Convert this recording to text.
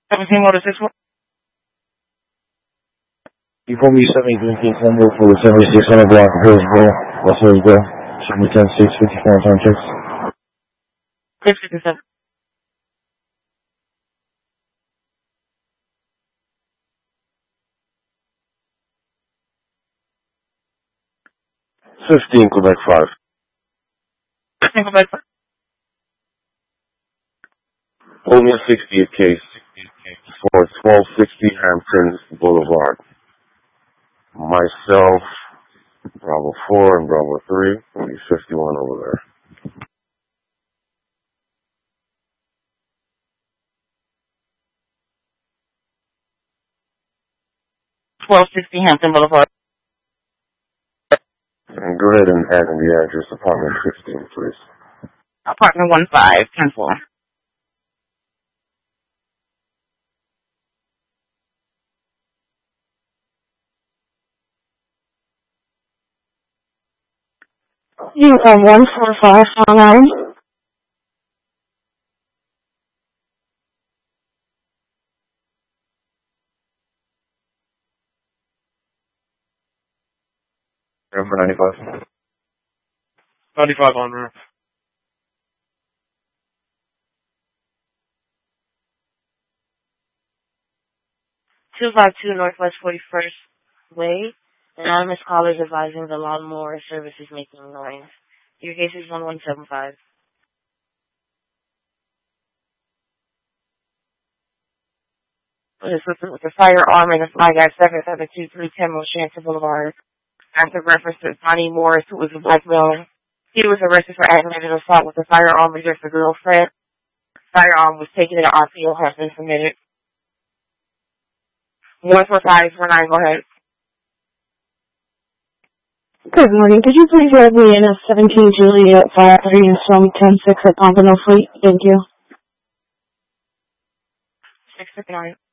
17 Motor 6. You told me you sent me the number for the 7600 block of Hillsborough, Las Vegas, 710-654 time checks. 657. Quebec 5. 15 Quebec 5. Only a 60th case for 1260 Hampton Boulevard. Myself, Bravo 4 and Bravo 3, will be 51 over there. $1260 Hampton Boulevard. And go ahead and add in the address, apartment 16, please. Apartment 15, 10-4. You have 14549. Number 95. 95 on roof. 252 Northwest 41st Way. Anonymous callers advising the lawnmower service is making noise. Your case is 1175. Assistant with a firearm and a flag at 7723 Shanton Boulevard. After reference to Bonnie Morris, who was a black male. He was arrested for aggravated assault with a firearm against a girlfriend. Firearm was taken and an RPO has been submitted. 14549, go ahead. Good morning. Could you please let me in at 17 Juliet 53 and some 106 at Pompano Fleet? Thank you. 659.